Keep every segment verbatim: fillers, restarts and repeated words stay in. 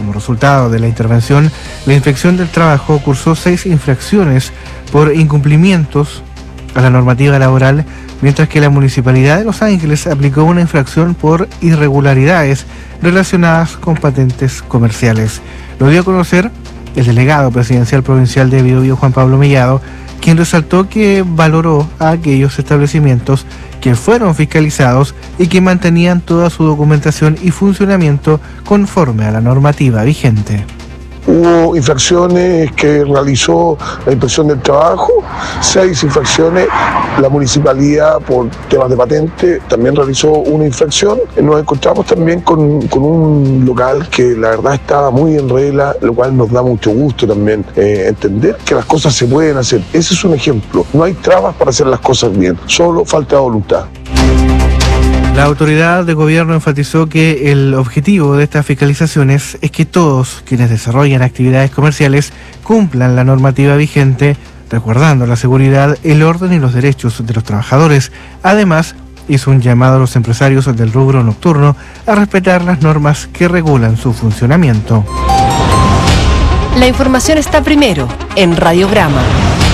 Como resultado de la intervención, la Inspección del Trabajo cursó seis infracciones por incumplimientos a la normativa laboral, mientras que la Municipalidad de Los Ángeles aplicó una infracción por irregularidades relacionadas con patentes comerciales. Lo dio a conocer el delegado presidencial provincial de Biobío, Juan Pablo Mellado, quien resaltó que valoró a aquellos establecimientos que fueron fiscalizados y que mantenían toda su documentación y funcionamiento conforme a la normativa vigente. Hubo infracciones que realizó la Inspección del Trabajo, seis infracciones, la Municipalidad por temas de patente también realizó una infracción. Nos encontramos también con, con un local que la verdad estaba muy en regla, lo cual nos da mucho gusto también eh, entender que las cosas se pueden hacer. Ese es un ejemplo, no hay trabas para hacer las cosas bien, solo falta voluntad. La autoridad de gobierno enfatizó que el objetivo de estas fiscalizaciones es que todos quienes desarrollan actividades comerciales cumplan la normativa vigente, resguardando la seguridad, el orden y los derechos de los trabajadores. Además, hizo un llamado a los empresarios del rubro nocturno a respetar las normas que regulan su funcionamiento. La información está primero en Radiograma.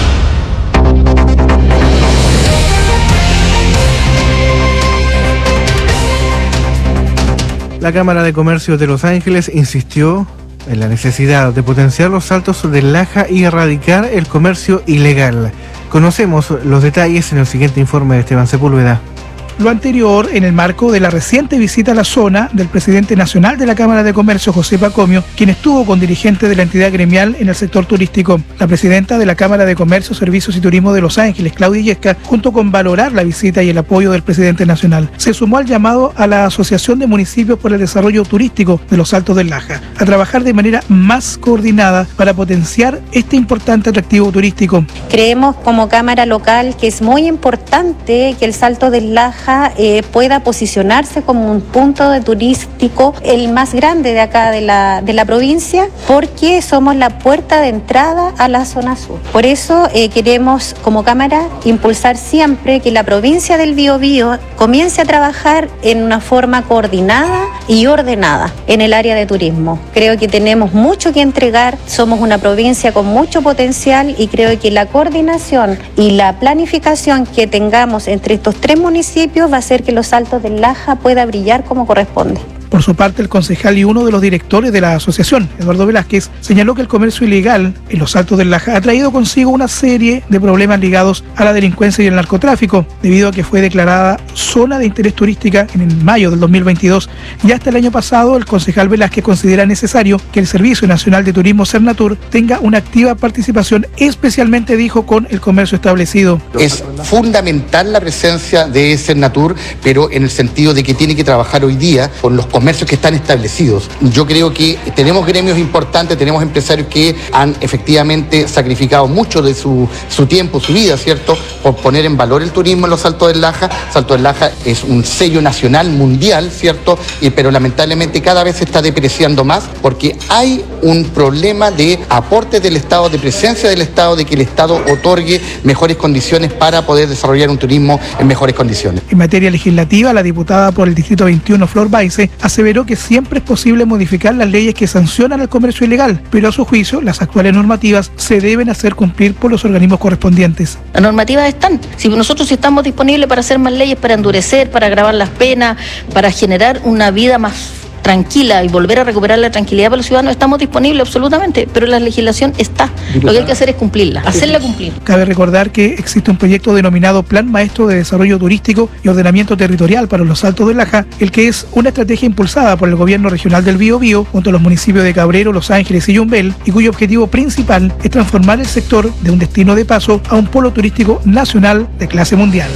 La Cámara de Comercio de Los Ángeles insistió en la necesidad de potenciar los saltos de Laja y erradicar el comercio ilegal. Conocemos los detalles en el siguiente informe de Esteban Sepúlveda. Lo anterior en el marco de la reciente visita a la zona del presidente nacional de la Cámara de Comercio, José Pacomio, quien estuvo con dirigentes de la entidad gremial en el sector turístico. La presidenta de la Cámara de Comercio, Servicios y Turismo de Los Ángeles, Claudia Yesca, junto con valorar la visita y el apoyo del presidente nacional, se sumó al llamado a la Asociación de Municipios por el Desarrollo Turístico de los Altos del Laja a trabajar de manera más coordinada para potenciar este importante atractivo turístico. Creemos como Cámara Local que es muy importante que el Salto del Laja Eh, pueda posicionarse como un punto de turístico el más grande de acá de la, de la provincia, porque somos la puerta de entrada a la zona sur. Por eso eh, queremos como Cámara impulsar siempre que la provincia del Biobío comience a trabajar en una forma coordinada y ordenada en el área de turismo. Creo que tenemos mucho que entregar, somos una provincia con mucho potencial y creo que la coordinación y la planificación que tengamos entre estos tres municipios va a hacer que los Altos del Laja pueda brillar como corresponde. Por su parte, el concejal y uno de los directores de la asociación, Eduardo Velázquez, señaló que el comercio ilegal en los Altos del Laja ha traído consigo una serie de problemas ligados a la delincuencia y el narcotráfico, debido a que fue declarada zona de interés turística en mayo del dos mil veintidós. Y hasta el año pasado, el concejal Velázquez considera necesario que el Servicio Nacional de Turismo, Sernatur, tenga una activa participación, especialmente, dijo, con el comercio establecido. Es fundamental la presencia de Sernatur, pero en el sentido de que tiene que trabajar hoy día con los comercios que están establecidos. Yo creo que tenemos gremios importantes, tenemos empresarios que han efectivamente sacrificado mucho de su, su tiempo, su vida, ¿cierto?, por poner en valor el turismo en los Altos del Laja. Salto del Laja es un sello nacional, mundial, ¿cierto?, y, pero lamentablemente cada vez se está depreciando más porque hay un problema de aportes del Estado, de presencia del Estado, de que el Estado otorgue mejores condiciones para poder desarrollar un turismo en mejores condiciones. En materia legislativa, la diputada por el Distrito veintiuno, Flor Baise, aseveró que siempre es posible modificar las leyes que sancionan el comercio ilegal, pero a su juicio las actuales normativas se deben hacer cumplir por los organismos correspondientes. Las normativas están. Si nosotros estamos disponibles para hacer más leyes, para endurecer, para agravar las penas, para generar una vida más tranquila y volver a recuperar la tranquilidad para los ciudadanos, estamos disponibles absolutamente, pero la legislación está. Lo que hay que hacer es cumplirla, hacerla cumplir. Cabe recordar que existe un proyecto denominado Plan Maestro de Desarrollo Turístico y Ordenamiento Territorial para los Altos del Laja, el que es una estrategia impulsada por el gobierno regional del Biobío junto a los municipios de Cabrero, Los Ángeles y Yumbel, y cuyo objetivo principal es transformar el sector de un destino de paso a un polo turístico nacional de clase mundial.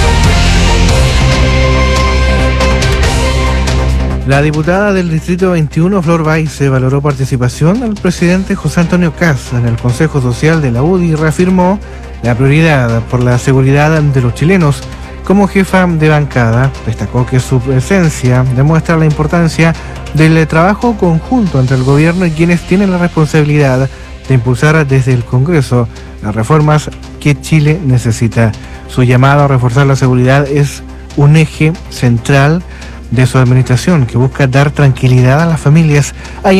La diputada del Distrito veintiuno, Flor Baise, valoró participación del presidente José Antonio Kast en el Consejo Social de la U D I y reafirmó la prioridad por la seguridad de los chilenos. Como jefa de bancada, destacó que su presencia demuestra la importancia del trabajo conjunto entre el gobierno y quienes tienen la responsabilidad de impulsar desde el Congreso las reformas que Chile necesita. Su llamado a reforzar la seguridad es un eje central de su administración que busca dar tranquilidad a las familias. Hay